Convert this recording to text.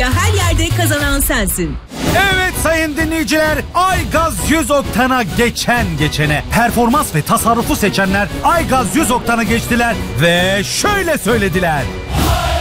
ya her yerde kazanan sensin. Evet sayın dinleyiciler, Aygaz 100 oktana geçene performans ve tasarrufu seçenler Aygaz 100 oktana geçtiler ve şöyle söylediler.